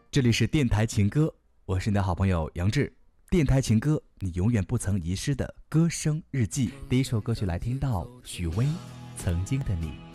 这里是电台情歌，我是你的好朋友杨志。电台情歌，你永远不曾遗失的歌声日记。第一首歌曲来听到许巍《曾经的你》。